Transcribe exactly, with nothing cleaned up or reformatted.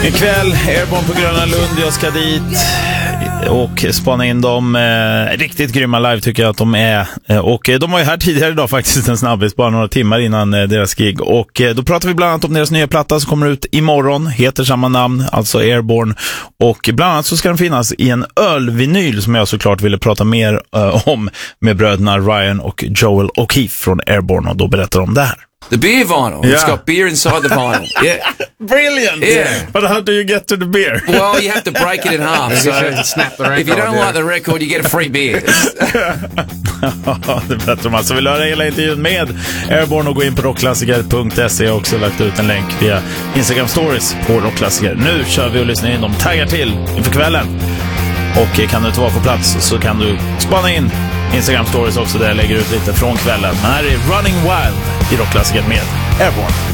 Ikväll Airborne på Gröna Lund. Jag ska dit och spana in dem. Eh, riktigt grymma live tycker jag att de är. Eh, och eh, de var ju här tidigare idag faktiskt, en snabbis, bara några timmar innan eh, deras gig. Och eh, då pratar vi bland annat om deras nya platta som kommer ut imorgon. Heter samma namn, alltså Airborne. Och bland annat så ska den finnas i en ölvinyl som jag såklart ville prata mer eh, om med bröderna Ryan och Joel O'Keefe från Airborne. Och då berättar de det här. The beer vinyl. Yeah. It's got beer inside the vinyl. Yeah. Brilliant! Yeah. But how do you get to the beer? Well, you have to break it in half. So snap the record, if you don't yeah. like the record, you get a free beer. Ja, det berättar man. Så vill höra hela intervjun med Airborne och gå in på rockklassiker punkt se. Jag har också lagt ut en länk via Instagram Stories på rockklassiker. Nu kör vi och lyssnar in. De taggar till inför kvällen. Och kan du inte vara på plats så kan du spana in Instagram Stories också där jag lägger ut lite från kvällen. Men här är Running Wild i rockklassiker med Airborne.